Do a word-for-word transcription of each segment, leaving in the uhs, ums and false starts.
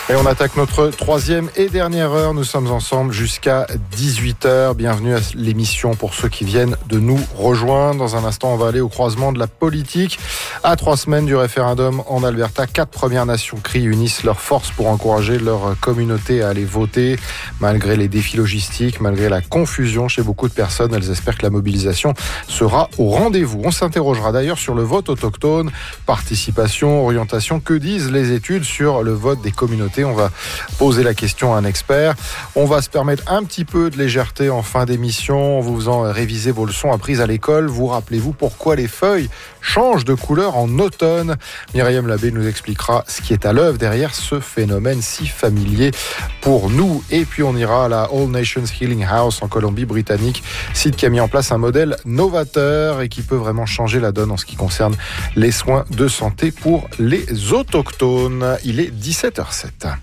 Et on attaque notre troisième et dernière heure. Nous sommes ensemble jusqu'à dix-huit heures. Bienvenue à l'émission pour ceux qui viennent de nous rejoindre. Dans un instant, on va aller au croisement de la politique. À trois semaines du référendum en Alberta, quatre Premières Nations crient unissent leurs forces pour encourager leur communauté à aller voter. Malgré les défis logistiques, malgré la confusion chez beaucoup de personnes, elles espèrent que la mobilisation sera au rendez-vous. On s'interrogera d'ailleurs sur le vote autochtone, participation, orientation. Que disent les études sur le vote des communautés ? On va poser la question à un expert. On va se permettre un petit peu de légèreté en fin d'émission en vous faisant réviser vos leçons apprises à l'école. Vous rappelez-vous pourquoi les feuilles changent de couleur en automne ? Myriam Labbé nous expliquera ce qui est à l'œuvre derrière ce phénomène si familier pour nous. Et puis on ira à la All Nations Healing House en Colombie-Britannique, site qui a mis en place un modèle novateur et qui peut vraiment changer la donne en ce qui concerne les soins de santé pour les autochtones. Il est dix-sept heures zéro sept.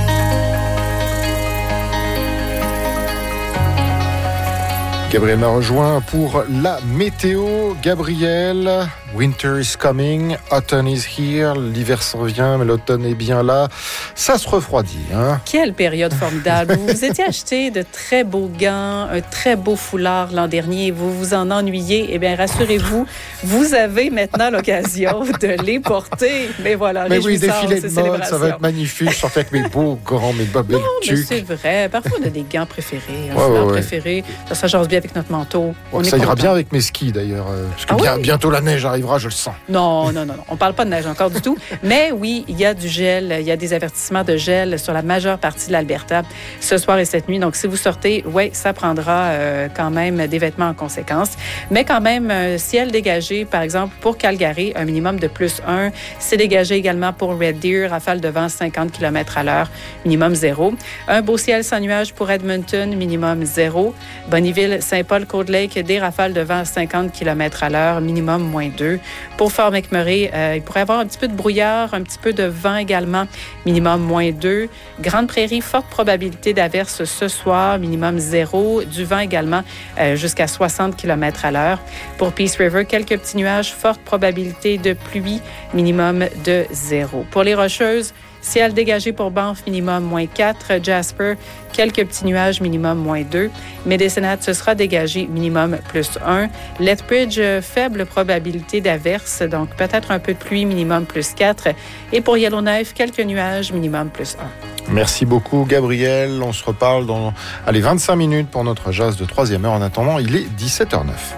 Gabriel m'a rejoint pour la météo. Gabriel, winter is coming, autumn is here, l'hiver s'en vient, mais l'automne est bien là. Ça se refroidit, hein? Quelle période formidable. Vous vous étiez acheté de très beaux gants, un très beau foulard l'an dernier, vous vous en ennuyez. Eh bien, rassurez-vous, vous avez maintenant l'occasion de les porter. Mais voilà, mais oui, défilé de mode, célébration. Ça va être magnifique. Je sortais avec mes beaux grands, mes bas belles tuques. Non, mais c'est vrai. Parfois, on a des gants préférés, un ouais, foulard ouais, préféré. Ça, ça change bien avec notre manteau. On ça est ira content. bien avec mes skis d'ailleurs, euh, parce que ah bien, oui? bientôt la neige arrivera, je le sens. Non, non, non, non. On ne parle pas de neige encore du tout. Mais oui, il y a du gel, il y a des avertissements de gel sur la majeure partie de l'Alberta ce soir et cette nuit. Donc, si vous sortez, oui, ça prendra euh, quand même des vêtements en conséquence. Mais quand même, euh, ciel dégagé, par exemple, pour Calgary, un minimum de plus un. C'est dégagé également pour Red Deer, rafale de vent cinquante kilomètres à l'heure, minimum zéro. Un beau ciel sans nuages pour Edmonton, minimum zéro. Bonneville, Saint-Paul-Cold Lake, des rafales de vent cinquante kilomètres à l'heure, minimum moins deux. Pour Fort McMurray, euh, il pourrait y avoir un petit peu de brouillard, un petit peu de vent également, minimum moins deux. Grande Prairie, forte probabilité d'averse ce soir, minimum zéro. Du vent également euh, jusqu'à soixante kilomètres à l'heure. Pour Peace River, quelques petits nuages, forte probabilité de pluie, minimum de zéro. Pour les Rocheuses, ciel dégagé pour Banff, minimum moins quatre. Jasper, quelques petits nuages, minimum moins deux. Medicine Hat, ce sera dégagé, minimum plus un. Lethbridge, faible probabilité d'averse, donc peut-être un peu de pluie, minimum plus quatre. Et pour Yellowknife, quelques nuages, minimum plus un. Merci beaucoup, Gabriel. On se reparle dans allez, vingt-cinq minutes pour notre jazz de troisième heure. En attendant, il est dix-sept heures neuf.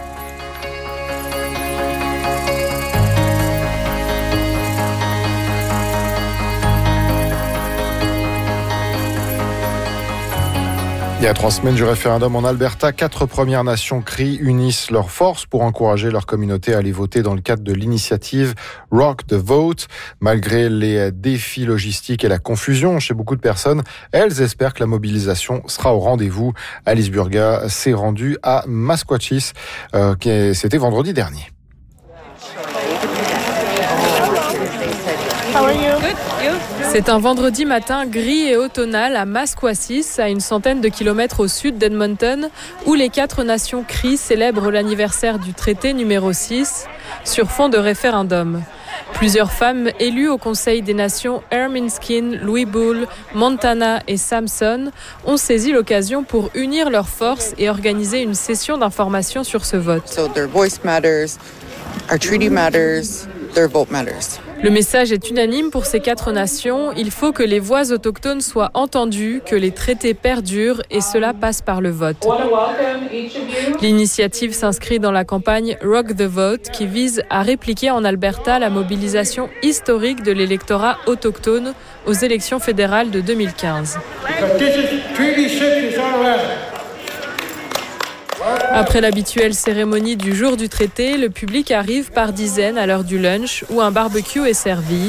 Il y a trois semaines du référendum en Alberta, quatre Premières Nations crient unissent leurs forces pour encourager leur communauté à aller voter dans le cadre de l'initiative Rock the Vote. Malgré les défis logistiques et la confusion chez beaucoup de personnes, elles espèrent que la mobilisation sera au rendez-vous. Alice Burga s'est rendue à Masquachis, euh, c'était vendredi dernier. How are you? Good. You? C'est un vendredi matin gris et automnal à Masquachis, à une centaine de kilomètres au sud d'Edmonton, où les quatre nations crient célèbrent l'anniversaire du traité numéro six sur fond de référendum. Plusieurs femmes élues au Conseil des Nations, Ermineskin, Louis Bull, Montana et Samson, ont saisi l'occasion pour unir leurs forces et organiser une session d'information sur ce vote. So their voice matters, our treaty matters, their vote matters. Le message est unanime pour ces quatre nations. Il faut que les voix autochtones soient entendues, que les traités perdurent et cela passe par le vote. L'initiative s'inscrit dans la campagne Rock the Vote qui vise à répliquer en Alberta la mobilisation historique de l'électorat autochtone aux élections fédérales de deux mille quinze. Après l'habituelle cérémonie du jour du traité, le public arrive par dizaines à l'heure du lunch où un barbecue est servi.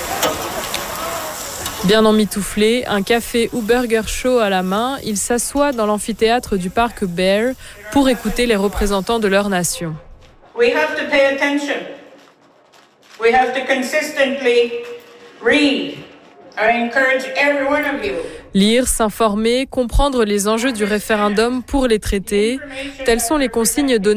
Bien emmitouflé, un café ou burger chaud à la main, ils s'assoient dans l'amphithéâtre du parc Bear pour écouter les représentants de leur nation. We have to pay attention. We have to consistently read. I encourage every one of you. Lire, s'informer, comprendre les enjeux du référendum pour les traités, telles sont les consignes données